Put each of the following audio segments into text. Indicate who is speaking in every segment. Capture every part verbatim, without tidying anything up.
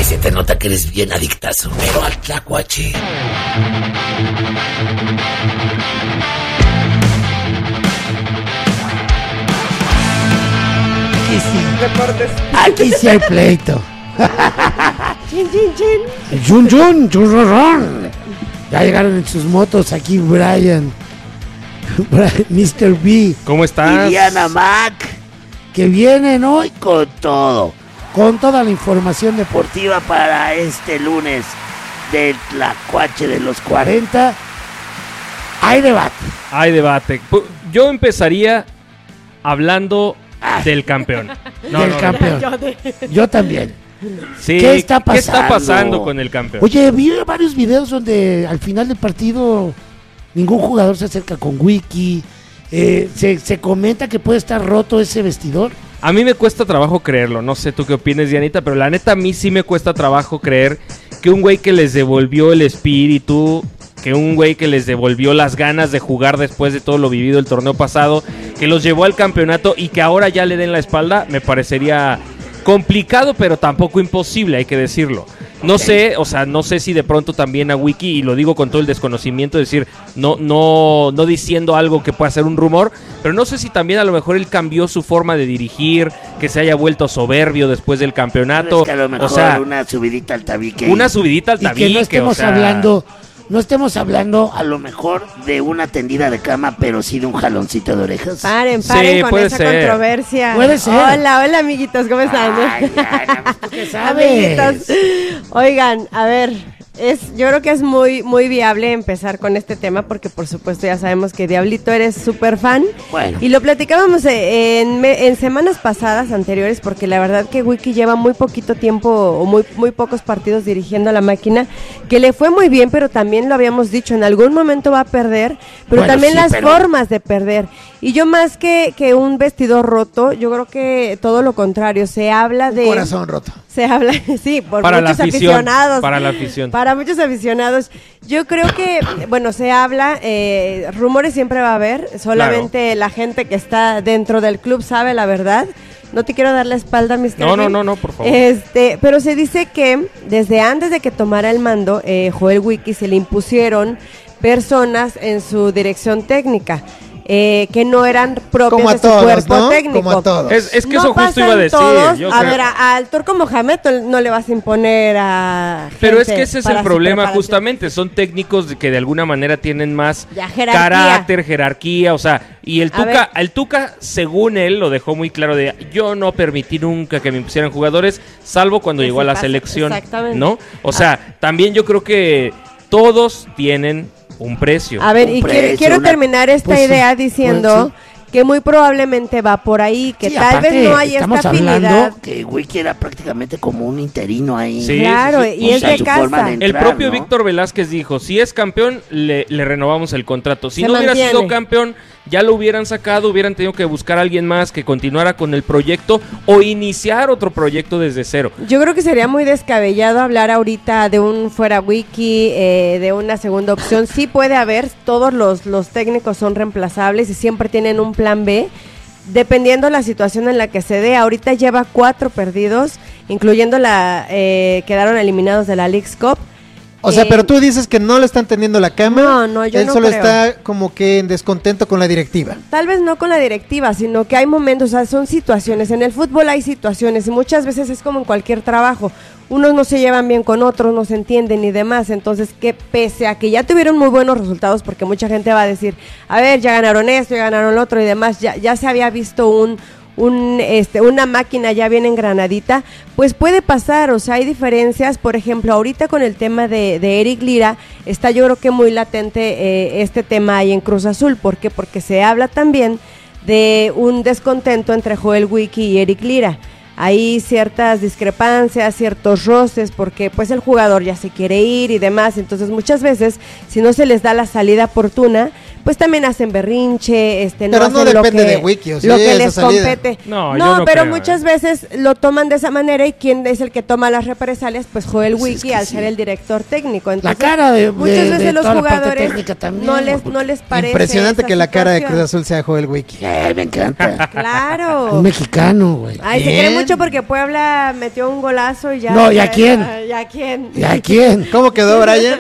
Speaker 1: se te nota que eres bien adictazo. Pero al tlacuache.
Speaker 2: Aquí sí.
Speaker 3: Deportes.
Speaker 2: Aquí sí hay pleito.
Speaker 3: Chin, chin, chin.
Speaker 2: Jun, jun, jun, jun, jun. Ya llegaron en sus motos aquí Brian. Brian mister B.
Speaker 4: ¿Cómo estás?
Speaker 2: Y Diana Mac. Que vienen hoy con todo. Con toda la información deportiva para este lunes del Tlacuache de los cuarenta. Hay debate.
Speaker 4: Hay debate. Yo empezaría hablando ah. del campeón.
Speaker 2: No, del no, campeón. No. Yo también.
Speaker 4: Sí,
Speaker 2: ¿Qué está pasando?
Speaker 4: ¿Qué está pasando con el campeón?
Speaker 2: Oye, vi varios videos donde al final del partido ningún jugador se acerca con Wiki. Eh, se, se comenta que puede estar roto ese vestidor.
Speaker 4: A mí me cuesta trabajo creerlo, no sé tú qué opinas, Dianita, pero la neta a mí sí me cuesta trabajo creer que un güey que les devolvió el espíritu, que un güey que les devolvió las ganas de jugar después de todo lo vivido el torneo pasado, que los llevó al campeonato y que ahora ya le den la espalda, me parecería complicado, pero tampoco imposible, hay que decirlo. No sé, o sea, no sé si de pronto también a Wiki, y lo digo con todo el desconocimiento, es decir, no, no, no diciendo algo que pueda ser un rumor, pero no sé si también a lo mejor él cambió su forma de dirigir, que se haya vuelto soberbio después del campeonato.
Speaker 1: Es que a lo mejor
Speaker 4: o sea,
Speaker 1: una subidita al tabique.
Speaker 4: Una subidita al tabique.
Speaker 2: Y que no estemos
Speaker 4: o sea,
Speaker 2: hablando... No estemos hablando
Speaker 1: a lo mejor de una tendida de cama, pero sí de un jaloncito de orejas.
Speaker 3: Paren, paren
Speaker 4: sí,
Speaker 3: con esa
Speaker 4: ser.
Speaker 3: controversia.
Speaker 2: Puede ser.
Speaker 3: Hola, hola amiguitos, ¿cómo están?
Speaker 1: Ay, ya, no,
Speaker 2: ¿tú qué sabes?
Speaker 3: Amiguitos. Oigan, a ver, es, yo creo que es muy, muy viable empezar con este tema porque por supuesto ya sabemos que Diablito eres súper fan.
Speaker 2: Bueno.
Speaker 3: Y lo platicábamos en, en semanas pasadas anteriores porque la verdad que Wiki lleva muy poquito tiempo o muy, muy pocos partidos dirigiendo a la máquina, que le fue muy bien, pero también lo habíamos dicho, en algún momento va a perder, pero
Speaker 2: bueno,
Speaker 3: también
Speaker 2: sí,
Speaker 3: las
Speaker 2: pero...
Speaker 3: formas de perder. Y yo más que, que un vestidor roto, yo creo que todo lo contrario, se habla
Speaker 2: un
Speaker 3: de...
Speaker 2: corazón roto.
Speaker 3: Se habla, sí, por
Speaker 4: para
Speaker 3: muchos
Speaker 4: la afición,
Speaker 3: aficionados.
Speaker 4: Para la afición.
Speaker 3: Para muchos aficionados. Yo creo que, bueno, se habla, eh, rumores siempre va a haber, solamente claro. La gente que está dentro del club sabe la verdad. No te quiero dar la espalda, mister
Speaker 4: No, no, no, no, por favor.
Speaker 3: Este, pero se dice que desde antes de que tomara el mando, eh, Joel Wiki se le impusieron personas en su dirección técnica. Eh, que no eran propios de su todos, cuerpo
Speaker 2: ¿no?
Speaker 3: técnico.
Speaker 2: Como a todos.
Speaker 4: Es, es que
Speaker 3: no
Speaker 4: eso justo iba a decir.
Speaker 3: Todos.
Speaker 4: Yo
Speaker 3: a
Speaker 4: creo.
Speaker 3: ver, a, al Turco Mohamed no le vas a imponer a
Speaker 4: Pero es que ese es el problema justamente, son técnicos de que de alguna manera tienen más
Speaker 3: ya, jerarquía.
Speaker 4: carácter, jerarquía, o sea, y el Tuca, el Tuca, según él, lo dejó muy claro de, yo no permití nunca que me impusieran jugadores, salvo cuando
Speaker 3: que
Speaker 4: llegó a la
Speaker 3: pasa.
Speaker 4: Selección,
Speaker 3: Exactamente.
Speaker 4: ¿no? O sea, ah. también yo creo que todos tienen un precio.
Speaker 3: A ver,
Speaker 1: un
Speaker 3: y
Speaker 1: precio,
Speaker 3: quiero, quiero
Speaker 1: una...
Speaker 3: terminar esta
Speaker 2: pues
Speaker 3: idea
Speaker 2: sí,
Speaker 3: diciendo
Speaker 2: pues sí.
Speaker 3: que muy probablemente va por ahí, que
Speaker 2: sí,
Speaker 3: tal
Speaker 2: aparte,
Speaker 3: vez no hay esta afinidad.
Speaker 1: Que Wiki era prácticamente como un interino ahí.
Speaker 4: Sí,
Speaker 3: claro,
Speaker 4: sí, sí.
Speaker 3: y es de casa.
Speaker 1: De entrar,
Speaker 4: el propio
Speaker 1: ¿no?
Speaker 4: Víctor Velázquez dijo, si es campeón, le, le renovamos el contrato. Si
Speaker 3: Se
Speaker 4: no
Speaker 3: mantiene.
Speaker 4: hubiera sido campeón, ya lo hubieran sacado, hubieran tenido que buscar a alguien más que continuara con el proyecto o iniciar otro proyecto desde cero.
Speaker 3: Yo creo que sería muy descabellado hablar ahorita de un fuera Wiki, eh, de una segunda opción. Sí puede haber, todos los, los técnicos son reemplazables y siempre tienen un plan B, dependiendo la situación en la que se dé. Ahorita lleva cuatro perdidos, incluyendo la eh, quedaron eliminados de la Leagues Cup.
Speaker 5: O sea,
Speaker 3: Eh,
Speaker 5: pero tú dices que no le están tendiendo la cama.
Speaker 3: No, no, yo
Speaker 5: Él
Speaker 3: no
Speaker 5: solo
Speaker 3: creo.
Speaker 5: está como que en descontento con la directiva.
Speaker 3: Tal vez no con la directiva, sino que hay momentos, o sea, son situaciones. En el fútbol hay situaciones y muchas veces es como en cualquier trabajo. Unos no se llevan bien con otros, no se entienden y demás. Entonces, que pese a que ya tuvieron muy buenos resultados, porque mucha gente va a decir, a ver, ya ganaron esto, ya ganaron lo otro y demás, ya, ya se había visto un... Un, este, una máquina ya bien engranadita, pues puede pasar, o sea, hay diferencias. Por ejemplo, ahorita con el tema de, de Eric Lira, está yo creo que muy latente eh, este tema ahí en Cruz Azul. ¿Por qué? Porque se habla también de un descontento entre Joel Wiki y Eric Lira. Hay ciertas discrepancias, ciertos roces, porque pues el jugador ya se quiere ir y demás. Entonces muchas veces, si no se les da la salida oportuna, pues también hacen berrinche, este, no
Speaker 5: Pero
Speaker 3: hacen
Speaker 5: no
Speaker 3: lo
Speaker 5: depende
Speaker 3: que,
Speaker 5: de Wiki, o sí,
Speaker 3: lo que
Speaker 5: esa
Speaker 3: les
Speaker 5: salida.
Speaker 3: compete.
Speaker 4: No, yo no
Speaker 3: pero
Speaker 4: creo,
Speaker 3: muchas
Speaker 4: eh.
Speaker 3: veces lo toman de esa manera y quien es el que toma las represalias, pues Joel
Speaker 2: Pues es
Speaker 3: Wiki
Speaker 2: que
Speaker 3: al
Speaker 2: sí.
Speaker 3: ser el director técnico.
Speaker 2: La
Speaker 3: Entonces,
Speaker 2: cara de,
Speaker 3: muchas
Speaker 2: de-
Speaker 3: veces
Speaker 2: de
Speaker 3: los
Speaker 2: toda la parte
Speaker 3: jugadores
Speaker 2: técnica también,
Speaker 3: no les
Speaker 2: porque-
Speaker 3: no les parece
Speaker 5: Impresionante
Speaker 3: esa
Speaker 5: que la cara de Cruz
Speaker 3: situación.
Speaker 5: Azul sea Joel Wiki.
Speaker 2: Ay, me encanta.
Speaker 3: Claro.
Speaker 2: Un mexicano, güey.
Speaker 3: Ay, se
Speaker 5: Bien.
Speaker 3: cree mucho porque Puebla metió un golazo y ya.
Speaker 2: No, ¿y a
Speaker 3: ya-
Speaker 2: quién?
Speaker 3: ¿Y a quién?
Speaker 2: ¿Y a quién?
Speaker 5: ¿Cómo quedó, Brian?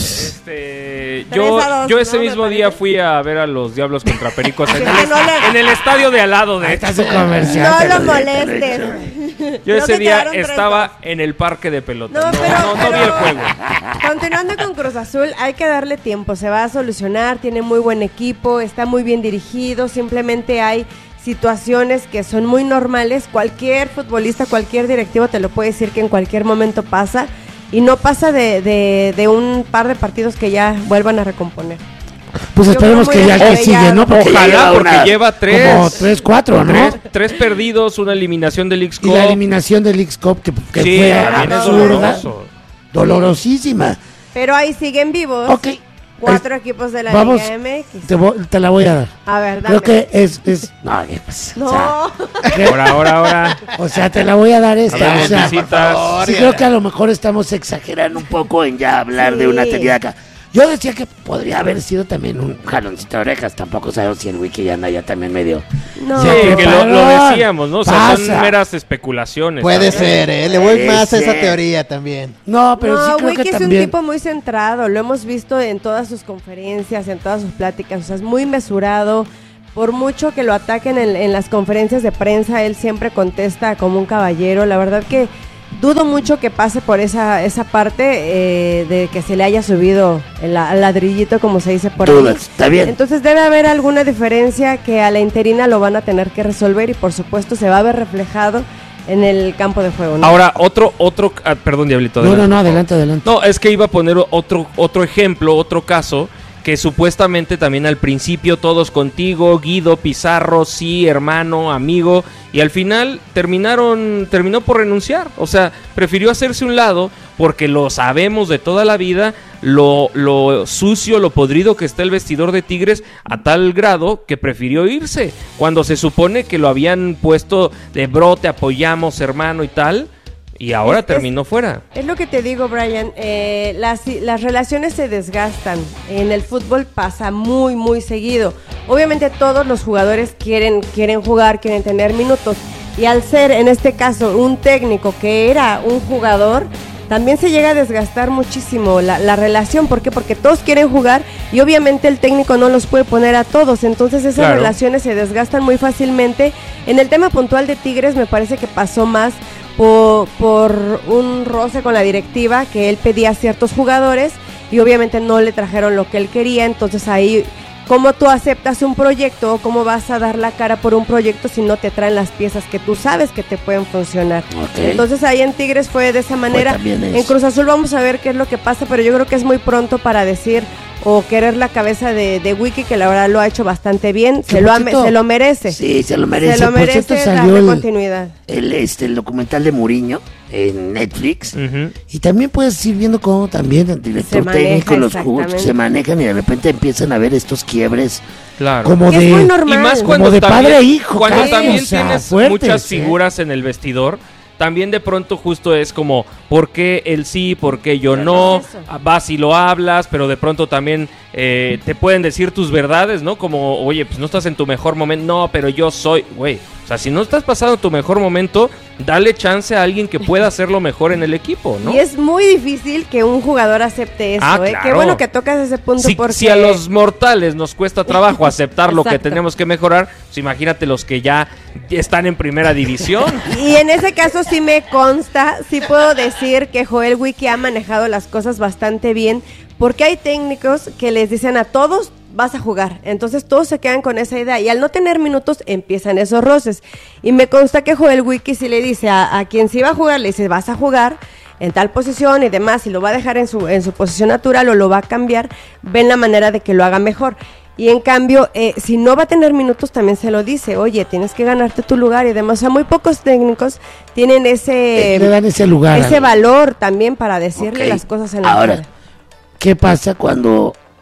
Speaker 4: Este,
Speaker 3: Tres
Speaker 4: yo,
Speaker 3: a dos,
Speaker 4: yo ese
Speaker 3: ¿no? Me
Speaker 4: mismo
Speaker 3: parece.
Speaker 4: día fui a ver a los Diablos contra Pericos en,
Speaker 3: Que
Speaker 4: el,
Speaker 3: no le-
Speaker 4: en el estadio de al lado, de
Speaker 2: Ahí
Speaker 4: hecho.
Speaker 2: está su comercial.
Speaker 3: No
Speaker 2: te
Speaker 3: lo
Speaker 2: digo, te lo
Speaker 3: molestes.
Speaker 2: digo.
Speaker 4: Yo
Speaker 3: Creo
Speaker 4: ese
Speaker 3: que
Speaker 4: día
Speaker 3: quedaron tres
Speaker 4: estaba
Speaker 3: dos.
Speaker 4: en el parque de pelota.
Speaker 3: No,
Speaker 4: No,
Speaker 3: pero,
Speaker 4: no, no vi
Speaker 3: pero-
Speaker 4: el juego.
Speaker 3: Continuando con Cruz Azul, hay que darle tiempo, se va a solucionar, tiene muy buen equipo, está muy bien dirigido, simplemente hay situaciones que son muy normales, cualquier futbolista, cualquier directivo te lo puede decir que en cualquier momento pasa y no pasa de, de, de un par de partidos que ya vuelvan a recomponer.
Speaker 2: Pues
Speaker 3: Yo
Speaker 2: esperemos
Speaker 3: creo
Speaker 2: que
Speaker 3: muy
Speaker 2: ya que
Speaker 3: atropellado.
Speaker 2: sigue, ¿no? Porque ya
Speaker 4: Ojalá,
Speaker 2: lleva
Speaker 4: porque
Speaker 2: una-
Speaker 4: lleva tres.
Speaker 2: Como tres, cuatro, ¿no?
Speaker 4: Tres, tres perdidos, una eliminación del X
Speaker 2: Y la eliminación del X-Cup que, que
Speaker 4: Sí,
Speaker 2: fue
Speaker 4: también es
Speaker 2: absurda,
Speaker 4: doloroso.
Speaker 2: dolorosísima.
Speaker 3: Pero ahí siguen vivos
Speaker 2: Ok.
Speaker 3: cuatro equipos de la
Speaker 2: Vamos,
Speaker 3: Liga M X.
Speaker 2: Te, vo- te la voy a dar.
Speaker 3: A ver, dame.
Speaker 2: Creo que es... es no, eh, pues, o sea,
Speaker 3: No,
Speaker 2: que-
Speaker 4: Ahora, ahora, ahora.
Speaker 2: o sea, te la voy a dar esta.
Speaker 4: Hablamos
Speaker 2: O sea,
Speaker 4: visitas.
Speaker 2: sí creo que a lo mejor estamos exagerando un poco en ya hablar de una
Speaker 3: Sí.
Speaker 2: tenida acá. Yo decía que podría haber sido también un jaloncito de orejas. Tampoco sabemos si el wiki ya anda ya también medio...
Speaker 3: no.
Speaker 4: Sí,
Speaker 2: Sí,
Speaker 4: que lo, lo
Speaker 2: perdón.
Speaker 4: decíamos, ¿no? O sea, son
Speaker 2: Pasa.
Speaker 4: meras especulaciones.
Speaker 5: Puede
Speaker 4: ¿sabes?
Speaker 5: ser, ¿eh? Le voy
Speaker 2: Puede
Speaker 5: más a esa
Speaker 2: ser.
Speaker 5: teoría también.
Speaker 2: No, pero
Speaker 3: no,
Speaker 2: sí creo
Speaker 3: Wiki
Speaker 2: que
Speaker 3: es
Speaker 2: también...
Speaker 3: un tipo muy centrado, lo hemos visto en todas sus conferencias, en todas sus pláticas, o sea, es muy mesurado. Por mucho que lo ataquen en, en las conferencias de prensa, él siempre contesta como un caballero. La verdad que dudo mucho que pase por esa esa parte eh, de que se le haya subido el, la- el ladrillito, como se dice por
Speaker 2: Dudas,
Speaker 3: ahí.
Speaker 2: está bien.
Speaker 3: Entonces debe haber alguna diferencia que a la interina lo van a tener que resolver y por supuesto se va a ver reflejado en el campo de juego, ¿no?
Speaker 4: Ahora, otro, otro, ah, perdón, Diablito.
Speaker 2: No, no, no,
Speaker 4: por favor.
Speaker 2: adelante, adelante.
Speaker 4: No, es que iba a poner otro, otro ejemplo, otro caso, que supuestamente también al principio todos contigo, Guido, Pizarro, sí, hermano, amigo, y al final terminaron, terminó por renunciar. O sea, prefirió hacerse un lado porque lo sabemos de toda la vida, lo, lo sucio, lo podrido que está el vestidor de Tigres a tal grado que prefirió irse. Cuando se supone que lo habían puesto de bro, te apoyamos, hermano y tal. Y ahora
Speaker 3: Es- es-
Speaker 4: terminó fuera.
Speaker 3: Es lo que te digo, Brian, eh, las, las relaciones se desgastan, en el fútbol pasa muy, muy seguido. Obviamente todos los jugadores quieren, quieren jugar, quieren tener minutos, y al ser, en este caso, un técnico que era un jugador, también se llega a desgastar muchísimo la, la relación. ¿Por qué? Porque todos quieren jugar y obviamente el técnico no los puede poner a todos, entonces esas
Speaker 4: Claro.
Speaker 3: relaciones se desgastan muy fácilmente. En el tema puntual de Tigres me parece que pasó más por, por un roce con la directiva, que él pedía a ciertos jugadores y obviamente no le trajeron lo que él quería. Entonces ahí, ¿cómo tú aceptas un proyecto o cómo vas a dar la cara por un proyecto si no te traen las piezas que tú sabes que te pueden funcionar?
Speaker 2: Ok.
Speaker 3: Entonces ahí en Tigres fue de esa manera.
Speaker 2: también eso.
Speaker 3: En Cruz Azul vamos a ver qué es lo que pasa, pero yo creo que es muy pronto para decir o querer la cabeza de, de Wiki, que la verdad lo ha hecho bastante bien,
Speaker 2: Que
Speaker 3: se lo,
Speaker 2: por
Speaker 3: ha me-
Speaker 2: cierto-
Speaker 3: se lo merece.
Speaker 2: Sí, se lo merece.
Speaker 3: Se lo
Speaker 2: Por
Speaker 3: merece
Speaker 2: cierto, salió
Speaker 3: darle
Speaker 2: el,
Speaker 3: continuidad.
Speaker 2: el, este, el documental de Mourinho en Netflix.
Speaker 4: Ujú.
Speaker 2: Y también puedes ir viendo cómo también el director
Speaker 3: Se maneja,
Speaker 2: técnico, los jugadores
Speaker 3: exactamente.
Speaker 2: se manejan y de repente empiezan a ver estos quiebres
Speaker 4: Claro.
Speaker 2: como
Speaker 3: Que es
Speaker 2: de...
Speaker 3: muy normal.
Speaker 4: Y más
Speaker 2: Como
Speaker 4: cuando
Speaker 2: de
Speaker 4: también,
Speaker 2: padre e hijo,
Speaker 4: cuando
Speaker 2: casi,
Speaker 4: también
Speaker 2: o sea,
Speaker 4: tienes
Speaker 2: fuertes,
Speaker 4: muchas
Speaker 2: ¿eh?
Speaker 4: figuras en el vestidor, también de pronto justo es como, ¿por qué él sí, por qué yo no?
Speaker 3: es eso.
Speaker 4: Ah, vas y lo hablas, pero de pronto también eh, te pueden decir tus verdades, ¿no? Como, oye, pues no estás en tu mejor momento, no, pero yo soy, güey. O sea, si no estás pasando tu mejor momento, dale chance a alguien que pueda hacerlo mejor en el equipo, ¿no?
Speaker 3: Y es muy difícil que un jugador acepte eso,
Speaker 4: Ah,
Speaker 3: ¿eh?
Speaker 4: claro.
Speaker 3: Qué bueno que tocas ese punto
Speaker 4: Si,
Speaker 3: porque...
Speaker 4: si a los mortales nos cuesta trabajo aceptar lo que
Speaker 3: Exacto.
Speaker 4: tenemos que mejorar, pues imagínate los que ya están en primera división.
Speaker 3: Y en ese caso sí me consta, sí puedo decir que Joel Wiki ha manejado las cosas bastante bien, porque hay técnicos que les dicen a todos vas a jugar, entonces todos se quedan con esa idea y al no tener minutos empiezan esos roces. Y me consta que Joel Wiki sí le dice a, a quien sí va a jugar, le dice vas a jugar en tal posición y demás, y lo va a dejar en su, en su posición natural o lo va a cambiar, ven la manera de que lo haga mejor. Y en cambio, eh, si no va a tener minutos, también se lo dice, oye, tienes que ganarte tu lugar y demás. O sea, muy pocos técnicos tienen ese,
Speaker 2: le dan ese lugar.
Speaker 3: ese
Speaker 2: al-
Speaker 3: valor también para decirle
Speaker 2: Ok.
Speaker 3: las cosas en la
Speaker 2: Ahora,
Speaker 3: cara.
Speaker 2: ¿qué pasa cuando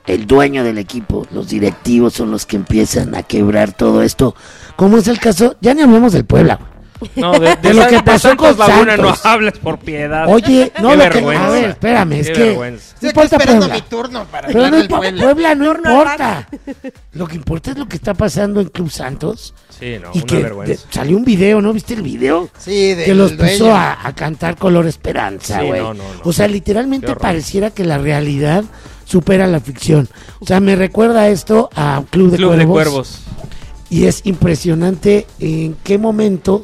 Speaker 1: el dueño del equipo, los directivos son los que empiezan a quebrar todo esto, como es el caso, ya ni hablamos del Puebla, güey.
Speaker 4: No, de, de,
Speaker 2: De lo
Speaker 4: San-
Speaker 2: que
Speaker 4: de
Speaker 2: pasó
Speaker 4: Santos
Speaker 2: con
Speaker 4: Laguna
Speaker 2: Santos.
Speaker 4: no hables por piedad.
Speaker 2: Oye, no,
Speaker 4: Qué
Speaker 2: lo que,
Speaker 4: vergüenza.
Speaker 2: a ver, espérame, es
Speaker 4: Qué
Speaker 2: que
Speaker 4: vergüenza.
Speaker 2: no
Speaker 5: Estoy aquí
Speaker 2: importa
Speaker 5: esperando
Speaker 2: Puebla.
Speaker 5: mi turno para
Speaker 2: Pero
Speaker 5: hablar
Speaker 2: no
Speaker 5: del
Speaker 2: importa,
Speaker 5: Puebla.
Speaker 2: Puebla no
Speaker 3: Turno al
Speaker 2: importa. Lo que importa es lo que está pasando en Club Santos.
Speaker 4: Sí, no,
Speaker 2: y
Speaker 4: una
Speaker 2: que
Speaker 4: vergüenza.
Speaker 2: de- salió un video, ¿no viste el video?
Speaker 5: Sí, del
Speaker 2: Que los puso
Speaker 5: dueño.
Speaker 2: a, a cantar Color Esperanza,
Speaker 4: Sí,
Speaker 2: güey.
Speaker 4: no, no, no.
Speaker 2: O sea,
Speaker 4: Qué
Speaker 2: literalmente
Speaker 4: horror.
Speaker 2: pareciera que la realidad supera la ficción. O sea, me recuerda esto a Club de
Speaker 4: Club de
Speaker 2: Cuervos.
Speaker 4: Cuervos.
Speaker 2: Y es impresionante en qué momento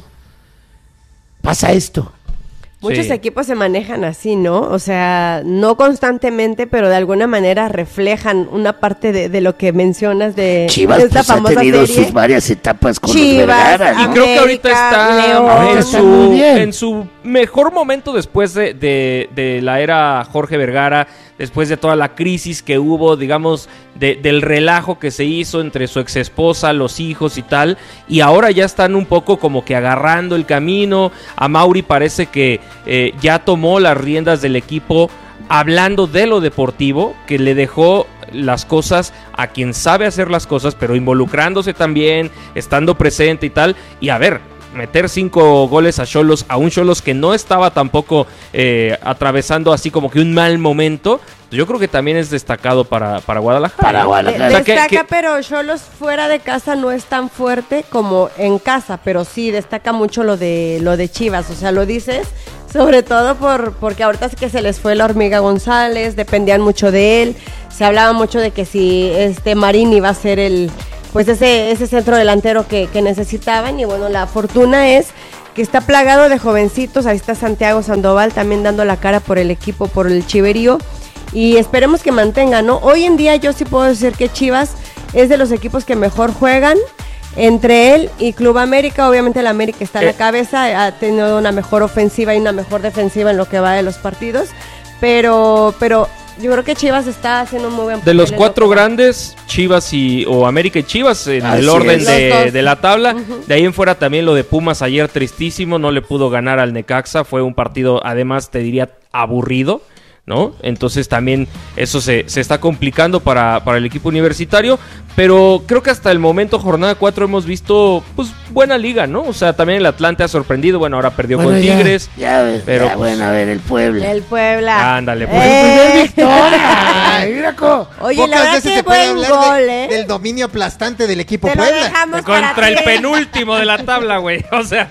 Speaker 2: pasa esto.
Speaker 3: Muchos
Speaker 4: Sí.
Speaker 3: equipos se manejan así, ¿no? O sea, no constantemente, pero de alguna manera reflejan una parte de, de lo que mencionas de
Speaker 1: Chivas
Speaker 3: esta
Speaker 1: pues, ha
Speaker 3: famosa
Speaker 1: tenido
Speaker 3: serie.
Speaker 1: sus varias etapas con
Speaker 3: Chivas,
Speaker 1: los Vergara,
Speaker 4: Y
Speaker 1: ¿no?
Speaker 4: creo que ahorita
Speaker 3: América,
Speaker 4: está
Speaker 3: León.
Speaker 2: Ahorita
Speaker 4: en
Speaker 2: está muy
Speaker 4: su,
Speaker 2: bien.
Speaker 4: en su mejor momento después de, de- de la era Jorge Vergara, después de toda la crisis que hubo, digamos, de- del relajo que se hizo entre su ex esposa, los hijos y tal, y ahora ya están un poco como que agarrando el camino. A Mauri parece que eh, ya tomó las riendas del equipo hablando de lo deportivo, que le dejó las cosas a quien sabe hacer las cosas, pero involucrándose también, estando presente y tal, y a ver, meter cinco goles a Xolos, a un Xolos que no estaba tampoco eh, atravesando así como que un mal momento, yo creo que también es destacado para, para Guadalajara.
Speaker 1: Para
Speaker 3: De-
Speaker 1: Guadalajara.
Speaker 4: O sea, que-
Speaker 3: destaca,
Speaker 4: que-
Speaker 3: pero Xolos fuera de casa no es tan fuerte como en casa, pero sí destaca mucho lo de lo de Chivas, o sea, lo dices sobre todo por porque ahorita es que se les fue la Hormiga González, dependían mucho de él, se hablaba mucho de que si este Marín iba a ser el pues ese ese centro delantero que, que necesitaban, y bueno, la fortuna es que está plagado de jovencitos. Ahí está Santiago Sandoval también dando la cara por el equipo, por el Chiverío, y esperemos que mantenga, ¿no? Hoy en día yo sí puedo decir que Chivas es de los equipos que mejor juegan. Entre él y Club América, obviamente el América está a la
Speaker 4: Eh.
Speaker 3: cabeza, ha tenido una mejor ofensiva y una mejor defensiva en lo que va de los partidos, pero pero yo creo que Chivas está haciendo un muy buen
Speaker 4: De
Speaker 3: papel
Speaker 4: los
Speaker 3: en lo
Speaker 4: cuatro
Speaker 3: que va.
Speaker 4: grandes, Chivas y o América y Chivas en
Speaker 1: Así
Speaker 4: el orden
Speaker 1: es.
Speaker 4: de,
Speaker 3: Los dos.
Speaker 4: de la tabla.
Speaker 3: Ujú.
Speaker 4: De ahí en fuera también lo de Pumas ayer tristísimo, no le pudo ganar al Necaxa, fue un partido además te diría aburrido, ¿no? Entonces también eso se, se está complicando para, para el equipo universitario, pero creo que hasta el momento, jornada cuatro, hemos visto pues buena liga, ¿no? O sea, también el Atlante ha sorprendido, bueno, ahora perdió
Speaker 2: Bueno,
Speaker 4: con
Speaker 2: ya.
Speaker 4: Tigres.
Speaker 1: Ya, ves,
Speaker 4: Pero,
Speaker 1: ya,
Speaker 4: pues,
Speaker 1: bueno, a ver, el Puebla.
Speaker 3: El Puebla.
Speaker 4: Ándale, pues.
Speaker 3: Eh.
Speaker 2: ¡Victoria! Mira cómo-
Speaker 3: Oye,
Speaker 5: Pocas
Speaker 3: la verdad
Speaker 5: veces
Speaker 3: que
Speaker 5: se puede
Speaker 3: buen
Speaker 5: hablar de-
Speaker 3: gol, ¿eh?
Speaker 5: del dominio aplastante del equipo
Speaker 3: Te lo
Speaker 5: Puebla.
Speaker 3: dejamos para
Speaker 4: Contra el
Speaker 3: ti.
Speaker 4: penúltimo de la tabla, güey. O sea,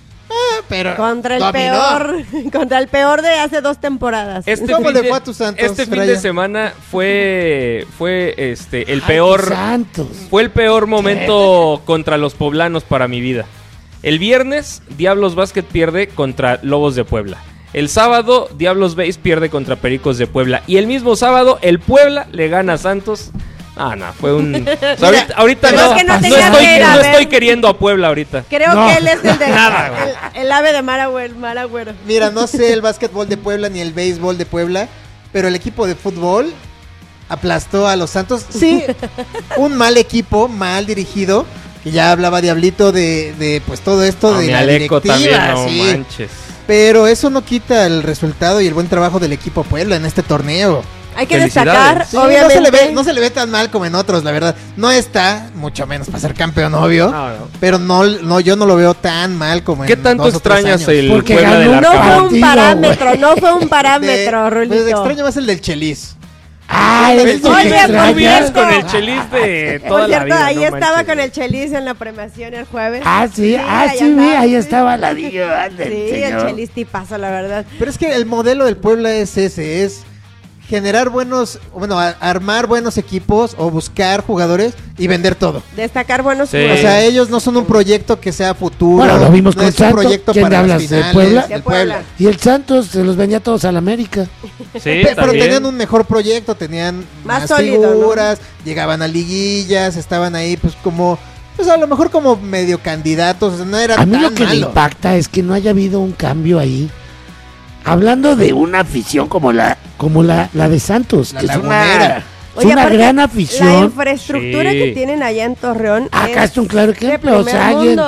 Speaker 5: Pero
Speaker 3: Contra el
Speaker 5: dominó.
Speaker 3: peor, contra el peor de hace dos temporadas.
Speaker 4: Este
Speaker 5: ¿Cómo
Speaker 4: fin
Speaker 5: le
Speaker 4: de-
Speaker 5: fue a tus Santos,
Speaker 4: Este fin de
Speaker 5: Brian?
Speaker 4: semana fue fue este el
Speaker 2: Ay,
Speaker 4: peor
Speaker 2: Santos.
Speaker 4: fue el peor momento contra los poblanos para mi vida. El viernes Diablos Basket pierde contra Lobos de Puebla. El sábado Diablos Base pierde contra Pericos de Puebla y el mismo sábado el Puebla le gana a Santos. Ah, no, fue un o sea, ahorita, ahorita
Speaker 3: pero
Speaker 4: no,
Speaker 3: es que no
Speaker 4: no
Speaker 3: tenía
Speaker 4: estoy,
Speaker 3: que ir a
Speaker 4: no
Speaker 3: ver.
Speaker 4: estoy queriendo a Puebla ahorita.
Speaker 3: Creo
Speaker 2: No.
Speaker 3: que él es el, de,
Speaker 4: Nada, güey.
Speaker 3: el, el ave de Maragüero. Maragüero.
Speaker 5: Mira, no sé el básquetbol de Puebla ni el béisbol de Puebla, pero el equipo de fútbol aplastó a los Santos. Sí, un mal equipo, mal dirigido, que ya hablaba Diablito de, de pues todo esto
Speaker 4: No,
Speaker 5: de
Speaker 4: mi
Speaker 5: la
Speaker 4: Aleco
Speaker 5: directiva,
Speaker 4: también, no
Speaker 5: sí.
Speaker 4: manches.
Speaker 5: Pero eso no quita el resultado y el buen trabajo del equipo Puebla en este torneo.
Speaker 3: Hay que
Speaker 4: Felicidades.
Speaker 3: destacar,
Speaker 5: Sí,
Speaker 3: obviamente.
Speaker 5: no se le ve, no se le ve tan mal como en otros, la verdad. No está, mucho menos para ser campeón, obvio.
Speaker 4: No, no.
Speaker 5: Pero no, no, yo no lo veo tan mal como
Speaker 4: ¿Qué
Speaker 5: en
Speaker 4: tanto
Speaker 5: dos o tres
Speaker 4: extrañas
Speaker 5: años.
Speaker 4: el
Speaker 2: Porque
Speaker 4: Puebla del
Speaker 2: ganó
Speaker 3: No fue
Speaker 4: Arcamón?
Speaker 3: un
Speaker 2: Partido,
Speaker 3: parámetro, no fue un parámetro,
Speaker 5: De-
Speaker 3: Rulito.
Speaker 5: pues extraño más el del Chelis.
Speaker 2: Ay,
Speaker 5: Oye,
Speaker 2: es lo
Speaker 3: por
Speaker 2: que
Speaker 3: cierto,
Speaker 2: extrañas.
Speaker 4: Vienes con el Chelis de toda
Speaker 3: Por
Speaker 4: la
Speaker 3: cierto,
Speaker 4: vida.
Speaker 3: ahí
Speaker 4: no
Speaker 3: estaba
Speaker 4: manches.
Speaker 3: con el Chelis en la premiación el jueves.
Speaker 2: Ah, sí, ah,
Speaker 3: ahí
Speaker 2: sí, vi,
Speaker 3: andaba,
Speaker 2: ahí
Speaker 3: sí.
Speaker 2: estaba
Speaker 1: La
Speaker 2: la
Speaker 1: digo, anda,
Speaker 3: Sí,
Speaker 1: el
Speaker 3: el
Speaker 1: señor.
Speaker 3: Chelis tipazo, la verdad.
Speaker 5: Pero es que el modelo del Puebla es ese, es generar buenos, bueno, a- armar buenos equipos o buscar jugadores y vender todo.
Speaker 3: Destacar buenos
Speaker 4: Sí.
Speaker 5: O
Speaker 3: jugadores.
Speaker 5: sea, ellos no son un proyecto que sea futuro.
Speaker 2: Bueno, lo vimos
Speaker 5: no
Speaker 2: con
Speaker 5: es un
Speaker 2: Santos.
Speaker 5: proyecto
Speaker 2: ¿Quién
Speaker 5: para las
Speaker 2: hablas, de
Speaker 5: finales
Speaker 2: Puebla?
Speaker 5: del
Speaker 3: De Puebla.
Speaker 2: Y el Santos se los vendía todos al América.
Speaker 4: Sí,
Speaker 5: Pe- pero
Speaker 4: también.
Speaker 5: tenían un mejor proyecto, tenían
Speaker 3: Más
Speaker 5: más,
Speaker 3: sólido, ¿no?
Speaker 5: figuras, llegaban a liguillas, estaban ahí pues como, pues a lo mejor como medio candidatos, o sea, no era
Speaker 2: A mí
Speaker 5: tan
Speaker 2: lo que me
Speaker 5: malo.
Speaker 2: impacta es que no haya habido un cambio ahí. Hablando de una afición como la como la, la de Santos,
Speaker 5: La
Speaker 2: que es
Speaker 5: Lagunera.
Speaker 2: una, es
Speaker 3: Oye,
Speaker 2: una
Speaker 3: aparte,
Speaker 2: gran
Speaker 3: La
Speaker 2: afición.
Speaker 3: infraestructura
Speaker 4: Sí.
Speaker 3: que tienen allá en Torreón.
Speaker 2: Acá es un claro
Speaker 3: de
Speaker 2: ejemplo. O
Speaker 3: primer
Speaker 2: sea, alguien,
Speaker 3: mundo.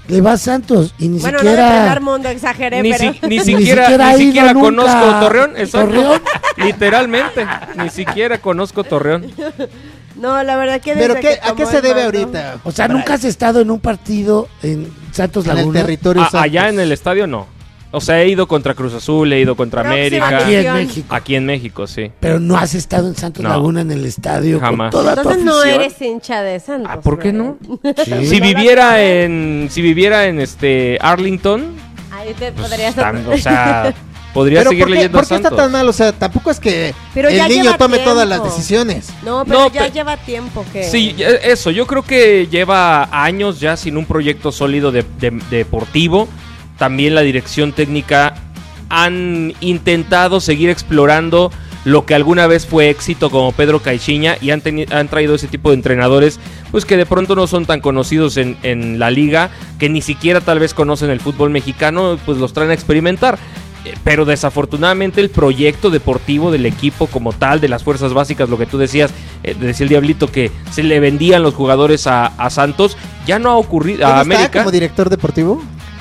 Speaker 2: le va a Santos y ni
Speaker 3: Bueno, no de
Speaker 2: siquiera...
Speaker 3: primer mundo, exageré,
Speaker 4: Ni,
Speaker 3: pero...
Speaker 4: si- ni
Speaker 2: Ni
Speaker 4: siquiera,
Speaker 2: siquiera ha
Speaker 4: ni
Speaker 2: ido
Speaker 4: siquiera
Speaker 2: nunca
Speaker 4: conozco
Speaker 2: a
Speaker 4: Torreón, exacto.
Speaker 2: Torreón.
Speaker 4: Literalmente, ni siquiera conozco Torreón.
Speaker 3: No, la verdad que
Speaker 5: ¿Pero
Speaker 3: desde
Speaker 5: qué,
Speaker 3: que
Speaker 5: a qué
Speaker 3: tomó
Speaker 5: se
Speaker 3: el
Speaker 5: debe
Speaker 3: mando-
Speaker 5: ahorita?
Speaker 2: O sea, nunca has estado en un partido en Santos
Speaker 5: En el
Speaker 2: Laguna.
Speaker 5: territorio
Speaker 4: A-
Speaker 5: Santos.
Speaker 4: allá en el estadio no. O sea, he ido contra Cruz Azul, he ido contra
Speaker 3: Próxima
Speaker 4: América.
Speaker 2: Aquí en
Speaker 3: Acción.
Speaker 2: México.
Speaker 4: Aquí en México, sí.
Speaker 2: Pero no has estado en Santos
Speaker 4: No.
Speaker 2: Laguna en el estadio
Speaker 4: Jamás.
Speaker 2: con toda tu
Speaker 3: Entonces no
Speaker 2: afición.
Speaker 3: eres hincha de Santos.
Speaker 4: Ah, ¿por qué no?
Speaker 2: Sí.
Speaker 4: Si viviera en, si viviera en este Arlington,
Speaker 3: Ahí te
Speaker 4: pues,
Speaker 3: podrías...
Speaker 4: tan- o sea, podría
Speaker 5: Pero
Speaker 4: seguir
Speaker 5: ¿por qué,
Speaker 4: leyendo
Speaker 5: por
Speaker 4: a
Speaker 5: qué está
Speaker 4: Santos.
Speaker 5: tan mal? O sea, tampoco es que
Speaker 3: Pero
Speaker 5: el
Speaker 3: ya
Speaker 5: niño
Speaker 3: lleva
Speaker 5: tome todas
Speaker 3: tiempo.
Speaker 5: las decisiones.
Speaker 3: No, pero
Speaker 4: No,
Speaker 3: ya
Speaker 4: pe-
Speaker 3: lleva tiempo que...
Speaker 4: Sí, ya- eso, yo creo que lleva años ya sin un proyecto sólido de, de- deportivo. También la dirección técnica han intentado seguir explorando lo que alguna vez fue éxito como Pedro Caixinha y han, teni- han traído ese tipo de entrenadores pues que de pronto no son tan conocidos en, en la liga, que ni siquiera tal vez conocen el fútbol mexicano, pues los traen a experimentar. Eh, Pero desafortunadamente el proyecto deportivo del equipo como tal, de las fuerzas básicas, lo que tú decías, eh, decía el Diablito que se le vendían los jugadores a, a Santos, ya no ha ocurrido
Speaker 5: ¿Quién
Speaker 4: a
Speaker 5: está
Speaker 4: América.
Speaker 5: como director deportivo?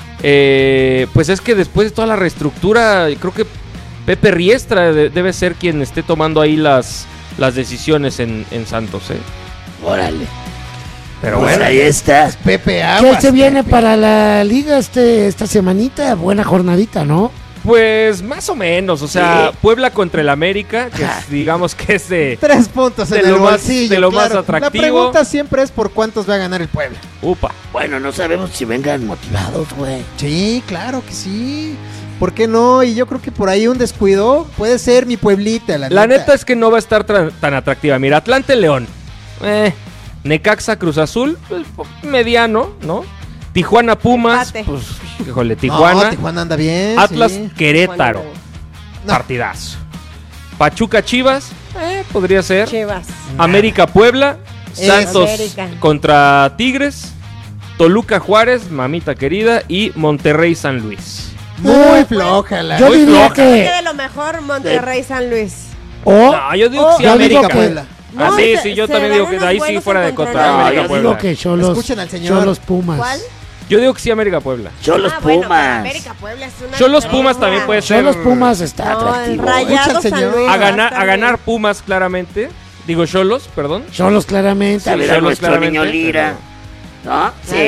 Speaker 4: Eh, pues es que después de toda la reestructura, creo que Pepe Riestra de- debe ser quien esté tomando ahí las, las decisiones en, en Santos, ¿eh?
Speaker 1: Órale.
Speaker 4: Pero
Speaker 1: Pues
Speaker 4: bueno,
Speaker 1: ahí está.
Speaker 5: Pepe
Speaker 2: ¿Qué
Speaker 5: Aguas.
Speaker 2: se viene
Speaker 5: Pepe.
Speaker 2: para la liga este esta semanita? Buena jornadita, ¿no?
Speaker 4: pues más o menos, o sea,
Speaker 1: Sí.
Speaker 4: Puebla contra el América, que es, digamos que es de...
Speaker 5: Tres puntos
Speaker 4: de
Speaker 5: en
Speaker 4: lo
Speaker 5: el
Speaker 4: más-
Speaker 5: bolsillo,
Speaker 4: de lo más
Speaker 5: claro.
Speaker 4: atractivo.
Speaker 5: La pregunta siempre es por cuántos va a ganar el Puebla.
Speaker 4: Upa.
Speaker 1: Bueno, no sabemos si vengan motivados, güey.
Speaker 5: Sí, claro que sí. ¿Por qué no? Y yo creo que por ahí un descuido puede ser mi Pueblita, la,
Speaker 4: La neta es que no va a estar tra- tan atractiva. Mira, Atlante León, eh, Necaxa Cruz Azul, pues, po- mediano, ¿no? Tijuana Pumas,
Speaker 3: Empate.
Speaker 4: pues, híjole,
Speaker 5: Tijuana.
Speaker 4: Tijuana.
Speaker 5: No, Tijuana anda bien.
Speaker 4: Atlas
Speaker 5: sí.
Speaker 4: Querétaro,
Speaker 5: No.
Speaker 4: partidazo. Pachuca Chivas, eh, podría ser.
Speaker 3: Chivas.
Speaker 4: América Puebla,
Speaker 5: Es
Speaker 4: Santos
Speaker 3: América.
Speaker 4: contra Tigres, Toluca Juárez, mamita querida, y Monterrey San Luis.
Speaker 5: Muy floja la.
Speaker 2: Yo
Speaker 4: Muy
Speaker 2: diría
Speaker 4: floja.
Speaker 3: Que
Speaker 2: que
Speaker 3: de lo mejor Monterrey San Luis.
Speaker 2: o
Speaker 4: No, yo digo
Speaker 3: Oh,
Speaker 4: que sí,
Speaker 2: yo
Speaker 4: América
Speaker 2: digo que-
Speaker 4: Puebla. Ah,
Speaker 3: No,
Speaker 4: sí,
Speaker 3: se-
Speaker 4: sí, yo
Speaker 3: se
Speaker 4: también
Speaker 3: dan
Speaker 4: digo que
Speaker 3: unos
Speaker 4: ahí sí
Speaker 3: buenos
Speaker 4: fuera de
Speaker 3: encontronazos.
Speaker 4: contra
Speaker 1: No,
Speaker 4: América
Speaker 1: yo
Speaker 4: Puebla.
Speaker 2: digo que Cholos,
Speaker 5: Escuchen al señor.
Speaker 2: Cholos Pumas.
Speaker 3: ¿Cuál?
Speaker 4: Yo digo que sí, América Puebla.
Speaker 1: Cholos
Speaker 3: Ah, bueno, pero
Speaker 1: Pumas.
Speaker 3: América Puebla es una
Speaker 4: Cholos
Speaker 3: diferencia.
Speaker 4: Pumas también puede ser.
Speaker 2: Cholos Pumas está
Speaker 3: No, el
Speaker 2: atractivo.
Speaker 5: Escucha
Speaker 3: Rayado
Speaker 5: al
Speaker 3: San
Speaker 5: señor.
Speaker 3: Luis.
Speaker 4: A
Speaker 3: va
Speaker 4: ganar,
Speaker 3: estar
Speaker 4: a ganar
Speaker 3: bien.
Speaker 4: Pumas claramente. Digo Cholos, perdón.
Speaker 2: Cholos claramente.
Speaker 1: A
Speaker 4: Sí,
Speaker 1: ver a
Speaker 4: Cholos
Speaker 1: nuestro
Speaker 4: claramente,
Speaker 1: niño Lira. ¿No? Sí.